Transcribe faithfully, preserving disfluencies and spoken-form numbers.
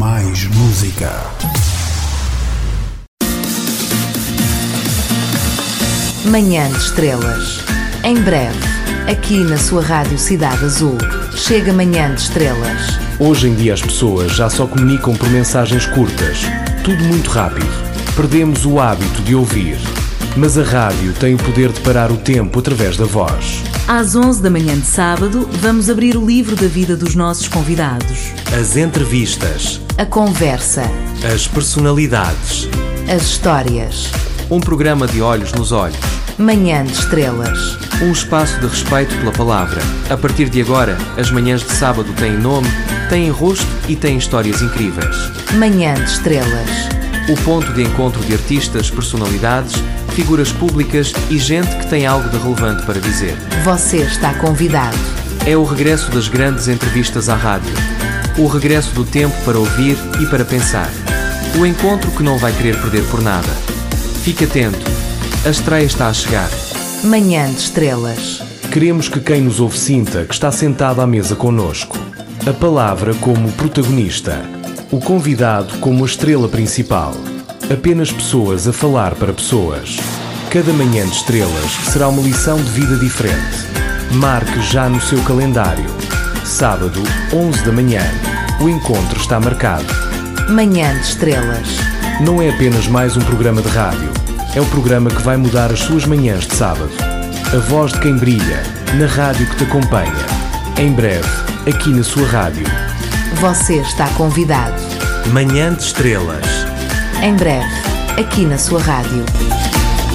mais música. Manhã de Estrelas. Em breve, aqui na sua Rádio Cidade Azul, chega Manhã de Estrelas. Hoje em dia as pessoas já só comunicam por mensagens curtas. Tudo muito rápido. Perdemos o hábito de ouvir. Mas a rádio tem o poder de parar o tempo através da voz. Às onze da manhã de sábado, vamos abrir o livro da vida dos nossos convidados. As entrevistas. A conversa. As personalidades. As histórias. Um programa de olhos nos olhos. Manhã de Estrelas. Um espaço de respeito pela palavra. A partir de agora, as manhãs de sábado têm nome, têm rosto e têm histórias incríveis. Manhã de Estrelas. O ponto de encontro de artistas, personalidades, figuras públicas e gente que tem algo de relevante para dizer. Você está convidado. É o regresso das grandes entrevistas à rádio. O regresso do tempo para ouvir e para pensar. O encontro que não vai querer perder por nada. Fique atento. A estreia está a chegar. Manhã de Estrelas. Queremos que quem nos ouve sinta que está sentado à mesa connosco. A palavra como protagonista. O convidado como a estrela principal. Apenas pessoas a falar para pessoas. Cada Manhã de Estrelas será uma lição de vida diferente. Marque já no seu calendário. Sábado, onze da manhã. O encontro está marcado. Manhã de Estrelas. Não é apenas mais um programa de rádio. É o programa que vai mudar as suas manhãs de sábado. A voz de quem brilha, na rádio que te acompanha. Em breve, aqui na sua rádio. Você está convidado. Manhã de Estrelas. Em breve, aqui na sua rádio.